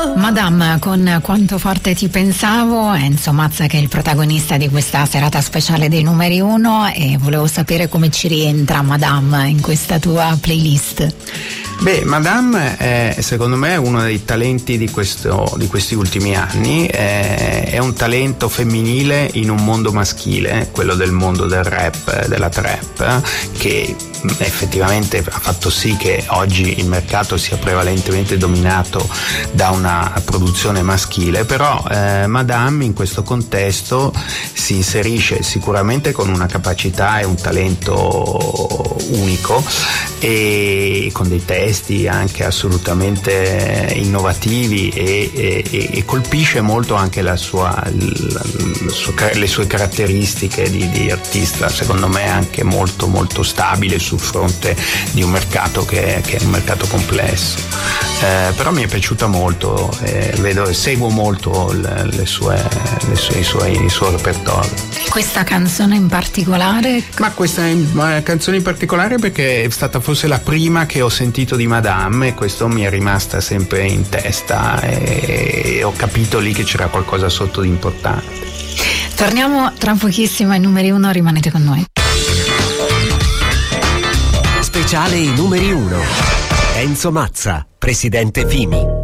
Madame, con Quanto forte ti pensavo, Enzo Mazza che è il protagonista di questa serata speciale dei numeri 1, e volevo sapere come ci rientra Madame in questa tua playlist. Beh, Madame è secondo me uno dei talenti di questi ultimi anni, è un talento femminile in un mondo maschile, quello del mondo del rap, della trap, che effettivamente ha fatto sì che oggi il mercato sia prevalentemente dominato da una produzione maschile, però Madame in questo contesto si inserisce sicuramente con una capacità e un talento unico, e con dei testi anche assolutamente innovativi, e colpisce molto anche le sue caratteristiche di artista, secondo me anche molto molto stabile sul fronte di un mercato che è un mercato complesso. Però mi è piaciuta molto, seguo molto il suo repertorio. Questa canzone in particolare? Ma questa è una canzone in particolare perché è stata forse la prima che ho sentito di Madame, e questo mi è rimasta sempre in testa, e ho capito lì che c'era qualcosa sotto di importante. Torniamo tra pochissimo ai numeri 1, rimanete con noi. Speciale i numeri 1. Enzo Mazza, presidente Fimi.